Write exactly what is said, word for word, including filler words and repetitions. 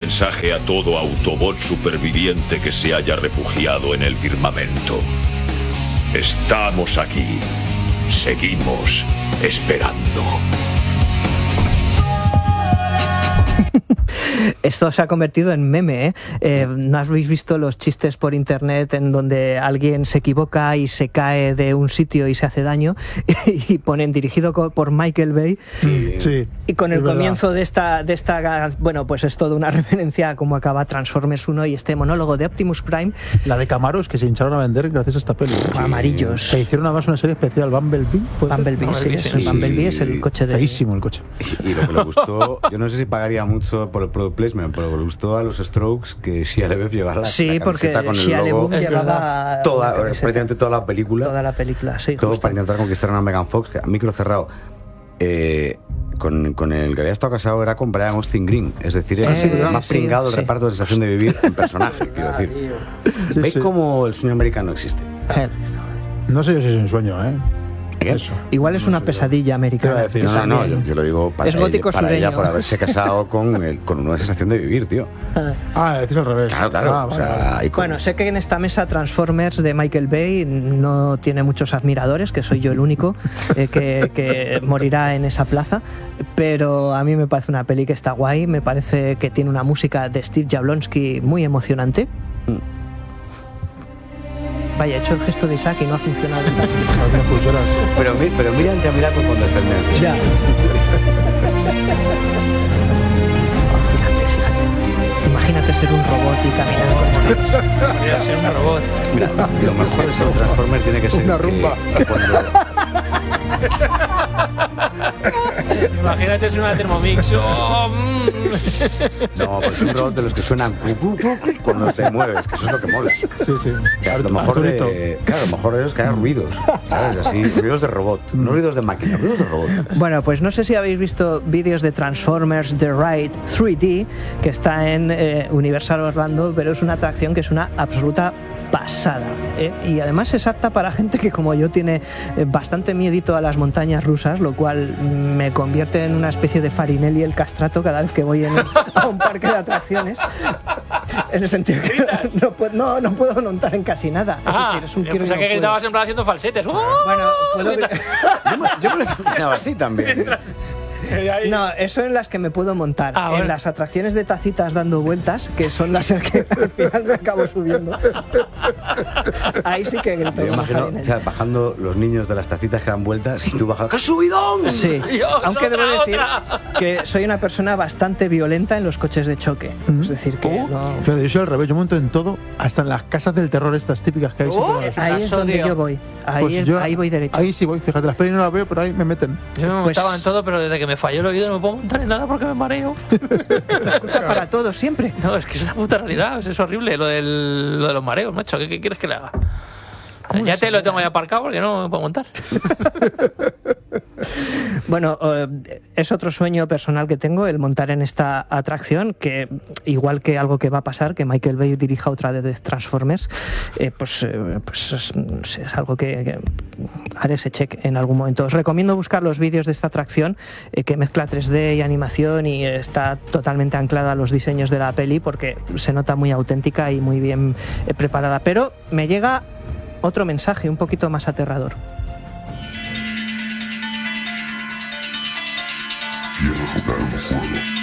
mensaje a todo Autobot superviviente que se haya refugiado en el firmamento. Estamos aquí. Seguimos esperando. Esto se ha convertido en meme, ¿eh? Eh, ¿No habéis visto los chistes por internet en donde alguien se equivoca y se cae de un sitio y se hace daño y ponen dirigido por Michael Bay? Sí, sí, y con el verdad. comienzo de esta, de esta, bueno, pues es toda una referencia a cómo acaba Transformers uno y este monólogo de Optimus Prime. La de Camaros que se hincharon a vender gracias a esta peli. Sí. Amarillos. Que hicieron además una serie especial, Bumblebee. Bumblebee, Bumblebee, sí, sí, es, el sí, Bumblebee sí. es el coche de... Feísimo el coche. Y, y lo que le gustó, yo no sé si pagaría mucho por el product placement, pero le gustó a los Strokes que Shia LaBeouf llevaba la, Sí, la porque camiseta con el Shia logo. LaBeouf llevaba Toda, una camiseta. prácticamente toda la película. Toda la película, sí. Todo justo. para intentar conquistar a Megan Fox, que a micro cerrado. Eh, con, con el que había estado casado era con Brian Austin Green, es decir, Eh, es el más sí, pringado el sí. reparto de Sensación de Vivir en personaje, quiero decir. Sí, ¿Veis sí. cómo el sueño americano existe? Eh, No sé yo si es un sueño, ¿eh? ¿Qué? Eso. Igual es No una sé yo. pesadilla Te iba americana. a decir, No, no, no, yo, También. yo lo digo para, Es gótico ella, para sureño. ella por haberse casado con, el, con una sensación de vivir, tío. Ah, decís al revés. Claro, claro. Ah, o vale, sea, vale. hay con- Bueno, sé que en esta mesa Transformers de Michael Bay no tiene muchos admiradores, que soy yo el único eh, que, que morirá en esa plaza, pero a mí me parece una peli que está guay, me parece que tiene una música de Steve Jablonsky muy emocionante. Vaya, he hecho el gesto de Isaac y no ha funcionado. Las pulseras. pero, mi- pero mira el Miracle cuando está en medio. Ya. Fíjate, fíjate. Imagínate ser un robot y caminar. Podría ser un robot. Mira, lo mejor de ser un Transformer tiene que ser Una que rumba. cuando, Imagínate es una Thermomix. Oh, mm. no, pues un robot de los que suenan cuando te mueves, que eso es lo que mola. Sí, sí. Claro, lo mejor Arturito. de, claro, lo mejor de ellos que haya ruidos, ¿sabes? Así, ruidos de robot, no ruidos de máquina, ruidos de robot. Bueno, pues no sé si habéis visto vídeos de Transformers The Ride tres D, que está en eh, Universal Orlando, pero es una atracción que es una absoluta pasada, ¿eh? Y además es apta para gente que como yo tiene eh, bastante miedito a las montañas rusas, lo cual me convierte en una especie de Farinelli el castrato cada vez que voy en, a un parque de atracciones, en el sentido que no, puedo, no, no puedo montar en casi nada. Es Ah, decir, es un yo quiero y pensaba no que puedo. gritabas en plan haciendo falsetes. ¡Oh! Bueno, puedo... Yo me, yo me lo imaginaba así también. No, eso en las que me puedo montar. Ah, bueno. En las atracciones de tacitas dando vueltas, que son las que al final me acabo subiendo. Ahí sí que grito. Yo como imagino, Farinelli. o sea, bajando los niños de las tacitas que dan vueltas y tú bajas. ¡Qué subidón! Sí, Dios, aunque otra, debo decir otra. que soy una persona bastante violenta en los coches de choque. Es decir, que ¿Cómo? no... Fíjate, yo soy al revés, yo monto en todo, hasta en las casas del terror estas típicas que hay. Oh, siempre. Ahí es donde Casodio. yo voy. Ahí, Pues es- yo- ahí voy derecho. Ahí sí voy, fíjate, las pelis no las veo, pero ahí me meten. Yo me Pues- montaba en todo, pero desde que me falló el oído no me puedo montar en nada porque me mareo. Excusa para todo, siempre. No, es que es una puta realidad, es horrible lo, del, lo de los mareos, macho. ¿Qué, qué quieres que le haga? Ya te lo tengo ahí aparcado porque no me puedo montar. Bueno, eh, es otro sueño personal que tengo, el montar en esta atracción, que igual que algo que va a pasar, que Michael Bay dirija otra de Transformers, eh, pues, eh, pues es, es algo que, que haré ese check en algún momento. Os recomiendo buscar los vídeos de esta atracción, eh, que mezcla tres D y animación y está totalmente anclada a los diseños de la peli, porque se nota muy auténtica y muy bien eh, preparada. Pero me llega otro mensaje un poquito más aterrador. ¿Quieres jugar un juego?